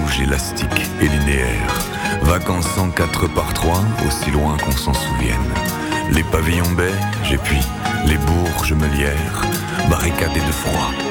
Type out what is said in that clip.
rouge, élastique et linéaire. Vacances en 4x3, aussi loin qu'on s'en souvienne. Les pavillons beige et puis les bourges meulières, barricadés de froid.